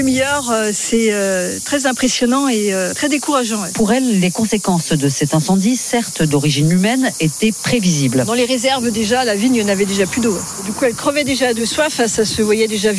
Demi-heure, c'est très impressionnant et très décourageant. Pour elle, les conséquences de cet incendie, certes d'origine humaine, étaient prévisibles. Dans les réserves déjà, la vigne n'avait déjà plus d'eau. Du coup, elle crevait déjà de soif, ça se voyait déjà